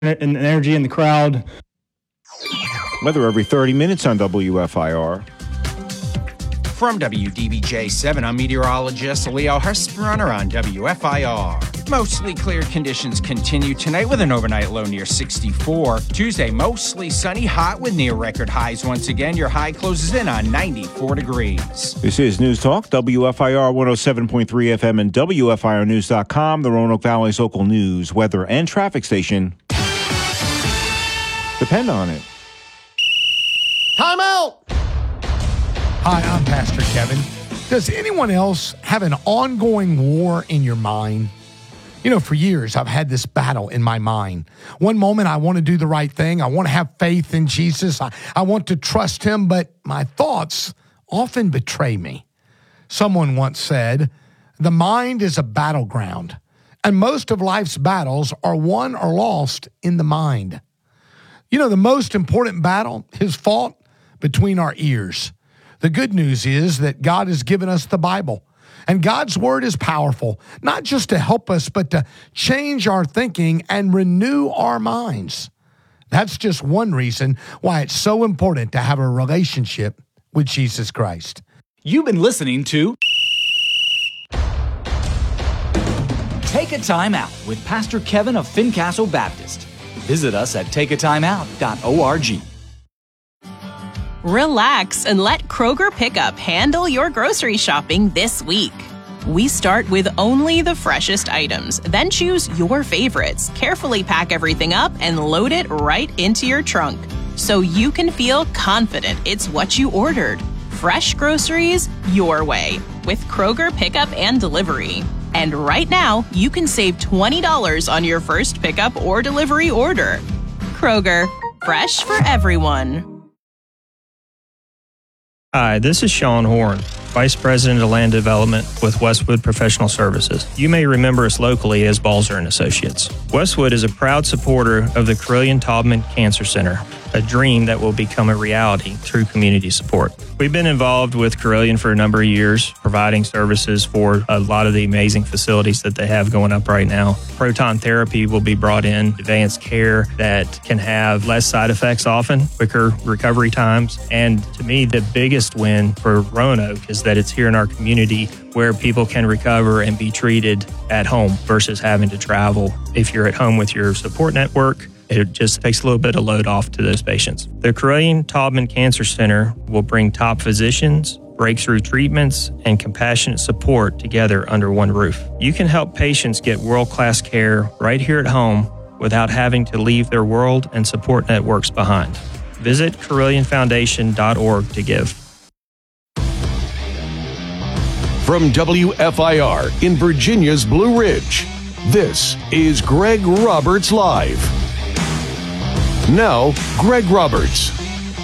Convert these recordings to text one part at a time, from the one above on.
and energy in the crowd. Weather every 30 minutes on WFIR. From WDBJ7, I'm meteorologist Leo Husbrunner on WFIR. Mostly clear conditions continue tonight with an overnight low near 64. Tuesday, mostly sunny, hot with near record highs once again. Your high closes in on 94 degrees. This is News Talk, WFIR 107.3 FM and WFIRnews.com, the Roanoke Valley's local news, weather, and traffic station. Depend on it. Time out! Hi, I'm Pastor Kevin. Does anyone else have an ongoing war in your mind? You know, for years, I've had this battle in my mind. One moment, I want to do the right thing. I want to have faith in Jesus. I want to trust him, but my thoughts often betray me. Someone once said, the mind is a battleground, and most of life's battles are won or lost in the mind. You know, the most important battle is fought between our ears. The good news is that God has given us the Bible. And God's word is powerful, not just to help us, but to change our thinking and renew our minds. That's just one reason why it's so important to have a relationship with Jesus Christ. You've been listening to Take a Time Out with Pastor Kevin of Fincastle Baptist. Visit us at takeatimeout.org. Relax and let Kroger Pickup handle your grocery shopping this week. We start with only the freshest items, then choose your favorites, carefully pack everything up, and load it right into your trunk so you can feel confident it's what you ordered. Fresh groceries your way with Kroger Pickup and Delivery. And right now, you can save $20 on your first pickup or delivery order. Kroger, fresh for everyone. Hi, this is Sean Horn, Vice President of Land Development with Westwood Professional Services. You may remember us locally as Balzer & Associates. Westwood is a proud supporter of the Carilion-Taubman Cancer Center, a dream that will become a reality through community support. We've been involved with Carilion for a number of years, providing services for a lot of the amazing facilities that they have going up right now. Proton therapy will be brought in, advanced care that can have less side effects often, quicker recovery times. And to me, the biggest win for Roanoke is that it's here in our community where people can recover and be treated at home versus having to travel. If you're at home with your support network, it just takes a little bit of load off to those patients. The Carilion-Taubman Cancer Center will bring top physicians, breakthrough treatments, and compassionate support together under one roof. You can help patients get world-class care right here at home without having to leave their world and support networks behind. Visit CarillionFoundation.org to give. From WFIR in Virginia's Blue Ridge, this is Greg Roberts Live. Now, Greg Roberts.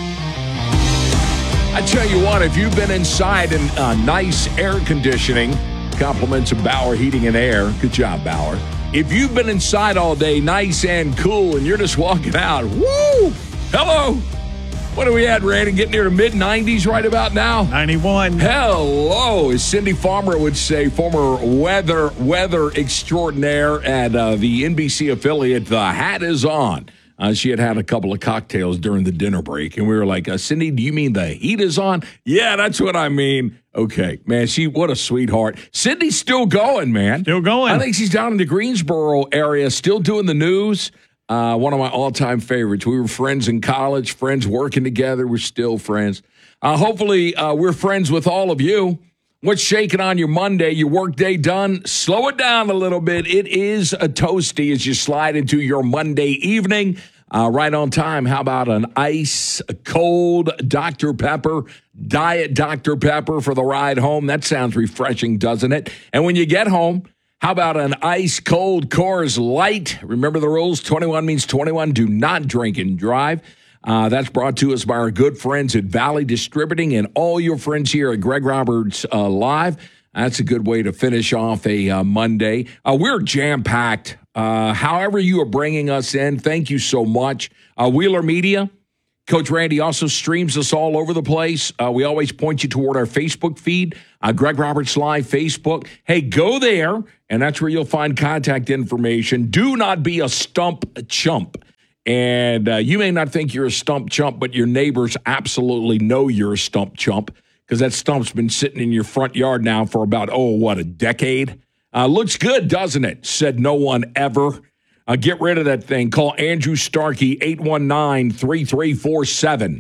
I tell you what, if you've been inside in nice air conditioning, compliments of Bauer Heating and Air. Good job, Bauer. If you've been inside all day, nice and cool, and you're just walking out, woo! Hello! What are we at, Randy? Getting near the mid-90s right about now? 91. Hello, as Cindy Farmer would say, former weather extraordinaire at the NBC affiliate, The Hat Is On. She had a couple of cocktails during the dinner break, and we were like, Cindy, do you mean the heat is on? Yeah, that's what I mean. Okay, man, what a sweetheart. Cindy's still going, man. Still going. I think she's down in the Greensboro area, still doing the news. One of my all-time favorites. We were friends in college, friends working together. We're still friends. Hopefully, we're friends with all of you. What's shaking on your Monday? Your work day done? Slow it down a little bit. It is a toasty as you slide into your Monday evening. Right on time. How about an ice cold Dr. Pepper, Diet Dr. Pepper for the ride home? That sounds refreshing, doesn't it? And when you get home, how about an ice cold Coors Light? Remember the rules. 21 means 21. Do not drink and drive. That's brought to us by our good friends at Valley Distributing and all your friends here at Greg Roberts Live. That's a good way to finish off a Monday. We're jam-packed. However you are bringing us in, thank you so much. Wheeler Media, Coach Randy also streams us all over the place. We always point you toward our Facebook feed, Greg Roberts Live Facebook. Hey, go there, and that's where you'll find contact information. Do not be a stump chump. And you may not think you're a stump chump, but your neighbors absolutely know you're a stump chump because that stump's been sitting in your front yard now for about, a decade? Looks good, doesn't it? Said no one ever. Get rid of that thing. Call Andrew Starkey, 819-3347.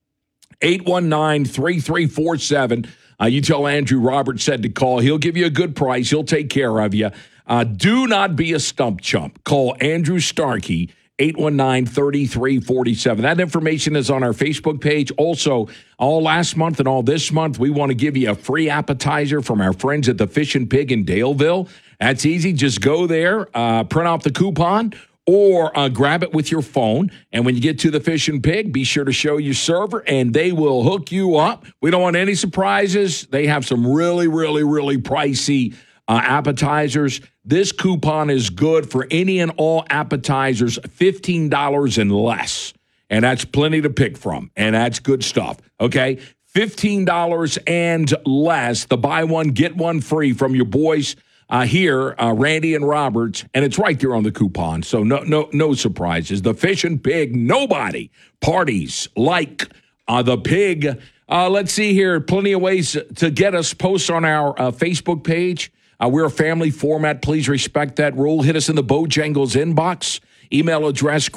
819-3347. You tell Andrew Roberts said to call. He'll give you a good price. He'll take care of you. Do not be a stump chump. Call Andrew Starkey, 819-3347. That information is on our Facebook page. Also, all last month and all this month, we want to give you a free appetizer from our friends at the Fish and Pig in Daleville. That's easy. Just go there, print out the coupon, or grab it with your phone. And when you get to the Fish and Pig, be sure to show your server, and they will hook you up. We don't want any surprises. They have some really, really, really pricey appetizers. This coupon is good for any and all appetizers, $15 and less. And that's plenty to pick from. And that's good stuff. Okay? $15 and less. The buy one, get one free from your boys here, Randy and Roberts. And it's right there on the coupon. So no surprises. The Fish and Pig, nobody parties like the Pig. Let's see here. Plenty of ways to get us. Post on our Facebook page. We're a family format. Please respect that rule. Hit us in the Bojangles inbox. Email address,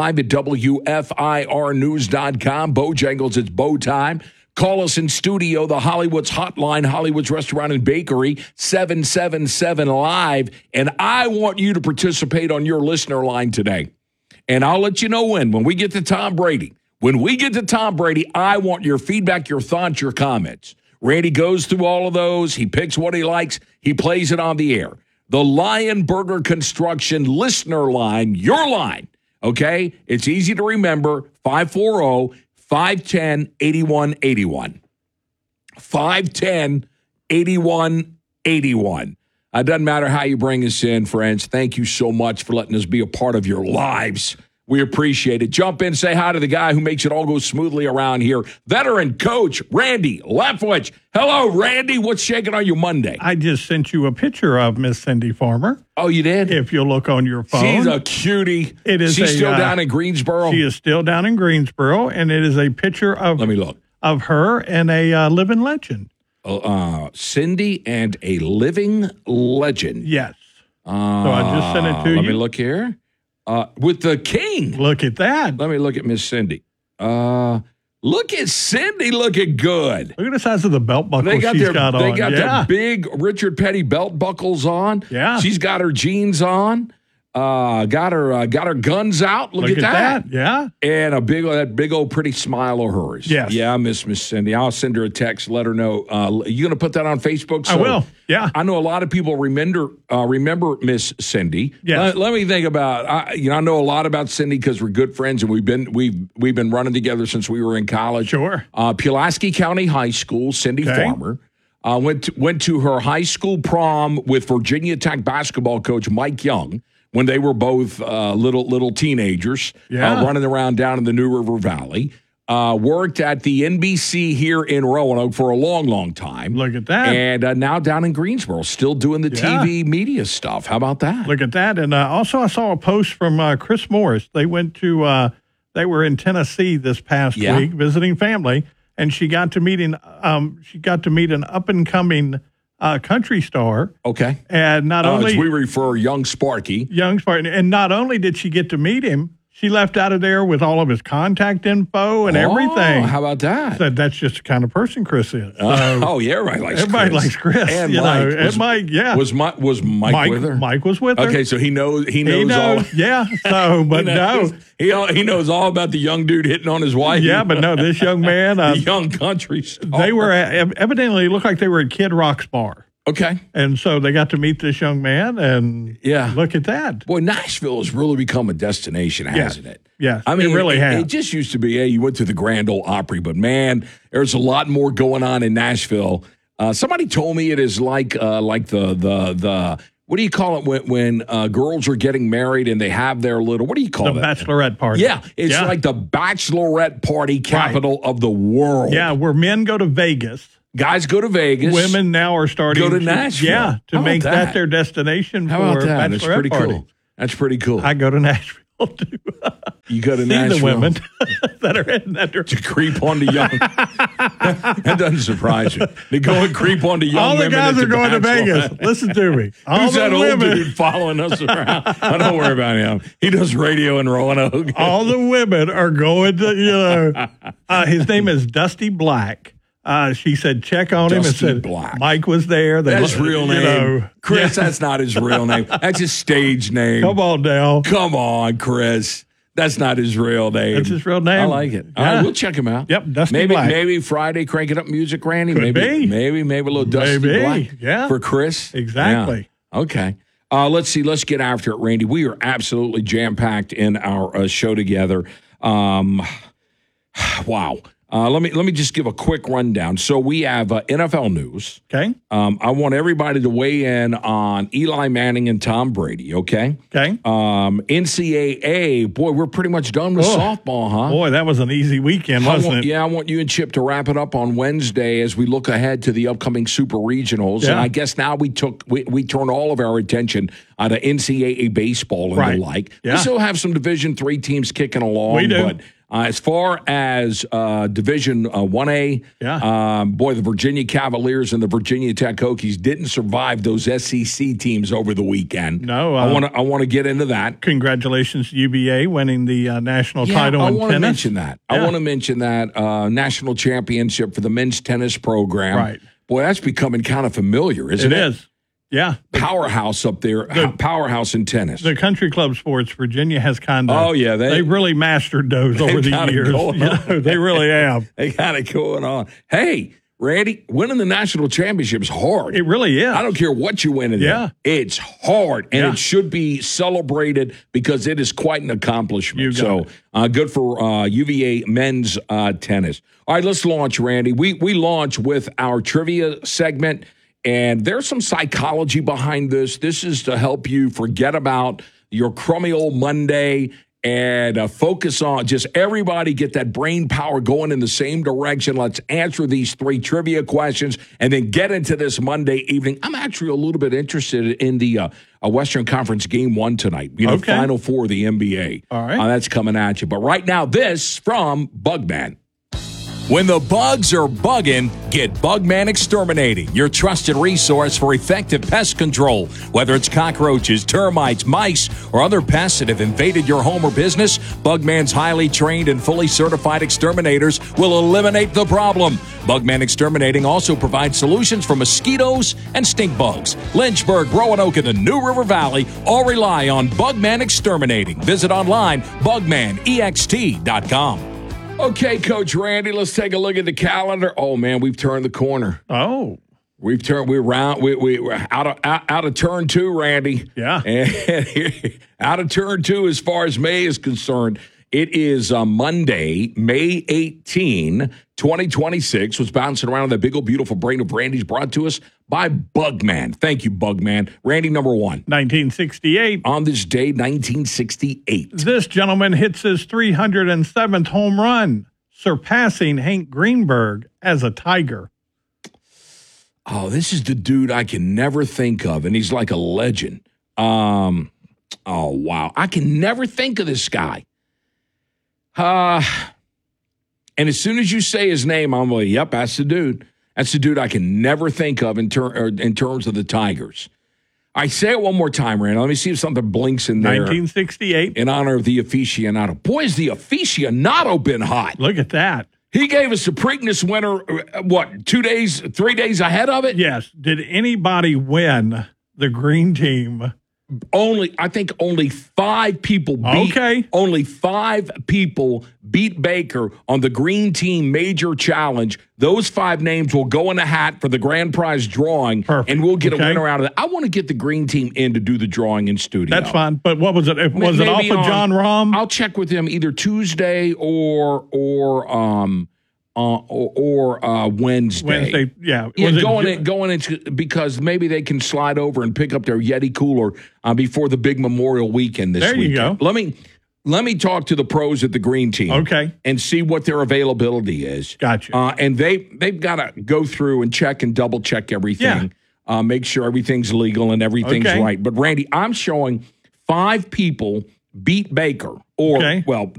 GregLive@WFIRnews.com. Bojangles, it's bow time. Call us in studio, the Hollywood's hotline, Hollywood's Restaurant and Bakery, 777-LIVE. And I want you to participate on your listener line today. And I'll let you know when we get to Tom Brady. When we get to Tom Brady, I want your feedback, your thoughts, your comments. Randy goes through all of those. He picks what he likes. He plays it on the air. The Lion Burger Construction listener line, your line, okay? It's easy to remember, 540-510-8181. 510-8181. It doesn't matter how you bring us in, friends. Thank you so much for letting us be a part of your lives. We appreciate it. Jump in, say hi to the guy who makes it all go smoothly around here. Veteran coach, Randy Leftwich. Hello, Randy. What's shaking on you Monday? I just sent you a picture of Miss Cindy Farmer. Oh, you did? If you look on your phone. She's a cutie. It is. She's still down in Greensboro? She is still down in Greensboro, and it is a picture of, let me look, of her and a living legend. Cindy and a living legend. Yes. So I just sent it to you. Let me look here. With the king. Look at that. Let me look at Miss Cindy. Look at Cindy looking good. Look at the size of the belt buckle she's got on. They got their big Richard Petty belt buckles on. Yeah. She's got her jeans on. Got her guns out. Look at that. Yeah. And that big old pretty smile of hers. Yes. Yeah, I miss Miss Cindy. I'll send her a text, let her know. You going to put that on Facebook? I will. Yeah. I know a lot of people remember Miss Cindy. Yes. Let me think about. I know a lot about Cindy because we're good friends and we've been running together since we were in college. Sure. Pulaski County High School. Cindy Farmer. Went to her high school prom with Virginia Tech basketball coach Mike Young. When they were both little teenagers running around down in the New River Valley. Worked at the NBC here in Roanoke for a long, long time. Look at that. And now down in Greensboro, still doing the TV media stuff. How about that? Look at that. And also I saw a post from Chris Morris. They went to they were in Tennessee this past week visiting family, and she got to meet an up and coming country star. Okay. And not only as we refer young Sparky. And not only did she get to meet him, she left out of there with all of his contact info and everything. How about that? Said that's just the kind of person Chris is. So everybody likes Chris. And Mike. Was Mike with her? Mike was with her. Okay, so he knows all. Yeah. So, but he knows all about the young dude hitting on his wife. Yeah, but no, this young man, the young country star. They were evidently looked like they were at Kid Rock's bar. Okay. And so they got to meet this young man, and look at that. Boy, Nashville has really become a destination, hasn't it? Yeah. I mean, it really has. It just used to be, you went to the Grand Ole Opry, but man, there's a lot more going on in Nashville. Somebody told me it is like the what do you call it when girls are getting married and they have their little, what do you call the that? bachelorette party. Yeah, it's like the bachelorette party capital of the world. Yeah, where men go to Vegas. Guys go to Vegas. Women now are starting go to Nashville. Yeah, to make that their destination How for about that? bachelorette That's pretty party. cool. That's pretty cool. I go to Nashville too. You go to See Nashville. the women that are in that direction. To creep onto young. That doesn't surprise you. They go and creep onto young All the women. guys at are going to Bachelor. Vegas. Listen to me. All Who's the that old women, dude following us around? I don't worry about him. He does radio in Roanoke. all the women are going to, his name is Dusty Black. She said, check on him and Dusty said, Black. Mike was there. That's his real name. Chris, that's not his real name. That's his stage name. Come on now. Come on, Chris. That's not his real name. That's his real name. I like it. All right, we'll check him out. Yep, Dusty maybe, Black. Maybe Friday, cranking up music, Randy. Could be. Maybe a little Dusty Black yeah. for Chris. Exactly. Yeah. Okay. Let's see. Let's get after it, Randy. We are absolutely jam-packed in our show together. Wow. Let me just give a quick rundown. So we have NFL news. Okay. I want everybody to weigh in on Eli Manning and Tom Brady. Okay. Okay. NCAA. Boy, we're pretty much done with softball, huh? Boy, that was an easy weekend, wasn't it? Yeah, I want you and Chip to wrap it up on Wednesday as we look ahead to the upcoming Super Regionals. Yeah. And I guess now we turn all of our attention to NCAA baseball and the like. Yeah. We still have some Division III teams kicking along. We do. But as far as Division 1A, boy, the Virginia Cavaliers and the Virginia Tech Hokies didn't survive those SEC teams over the weekend. No, I want to get into that. Congratulations, UVA, winning the national title in tennis. I want to mention that. I want to mention that national championship for the men's tennis program. Right. Boy, that's becoming kind of familiar, isn't it? It is. Yeah. Powerhouse up there, powerhouse in tennis. The country club sports, Virginia has kind of. They've really mastered those over the years. They really have. They got it going on. Hey, Randy, winning the national championship is hard. It really is. I don't care what you win in there. It's hard, and it should be celebrated because it is quite an accomplishment. So good for UVA men's tennis. All right, let's launch, Randy. We launch with our trivia segment. And there's some psychology behind this. This is to help you forget about your crummy old Monday and focus on just everybody get that brain power going in the same direction. Let's answer these 3 trivia questions and then get into this Monday evening. I'm actually a little bit interested in the Western Conference Game 1 tonight. Final 4 of the NBA. All right. That's coming at you. But right now, this from Bugman. When the bugs are bugging, get Bugman Exterminating, your trusted resource for effective pest control. Whether it's cockroaches, termites, mice, or other pests that have invaded your home or business, Bugman's highly trained and fully certified exterminators will eliminate the problem. Bugman Exterminating also provides solutions for mosquitoes and stink bugs. Lynchburg, Roanoke, and the New River Valley all rely on Bugman Exterminating. Visit online, bugmanext.com. Okay, Coach Randy, let's take a look at the calendar. Oh man, we've turned the corner. Oh, we're out of turn 2, Randy. Yeah, and out of turn 2 as far as May is concerned. It is Monday, May 18, 2026. Was bouncing around that big old beautiful brain of Randy's, brought to us by Bugman. Thank you, Bugman. Randy, number 1. 1968. On this day, 1968. This gentleman hits his 307th home run, surpassing Hank Greenberg as a Tiger. Oh, this is the dude I can never think of, and he's like a legend. Oh, wow. I can never think of this guy. And as soon as you say his name, I'm like, yep, that's the dude. That's the dude I can never think of in terms of the Tigers. I say it one more time, Randall. Let me see if something blinks in there. 1968. In honor of the aficionado. Boy, has the aficionado been hot. Look at that. He gave us the Preakness winner, 3 days ahead of it? Yes. Did anybody win the green team? I think only 5 people beat. Okay. Only 5 people beat Baker on the Green Team Major Challenge. Those 5 names will go in a hat for the grand prize drawing. Perfect. And we'll get a winner out of that. I want to get the Green Team in to do the drawing in studio. That's fine. But what was it? Was it off of John Rahm? I'll check with him either Tuesday or or Wednesday. Wednesday, yeah. Going into because maybe they can slide over and pick up their Yeti cooler before the big Memorial Weekend this weekend. There you go. Let me talk to the pros at the Green Team, okay, and see what their availability is. Gotcha. And they've got to go through and check and double check everything, make sure everything's legal and everything's right. But Randy, I'm showing 5 people beat Baker, or well.